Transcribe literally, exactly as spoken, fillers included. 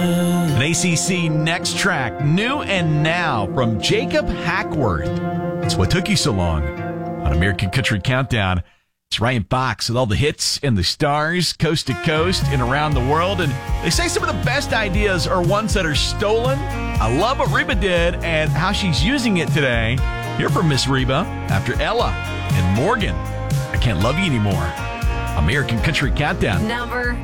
An A C C Next Track, New and Now from Jacob Hackworth. It's What Took You So Long on American Country Countdown. It's Ryan Fox with all the hits and the stars, coast to coast and around the world. And they say some of the best ideas are ones that are stolen. I love what Reba did and how she's using it today. Hear from Miss Reba after Ella and Morgan. I Can't Love You Anymore. American Country Countdown. Number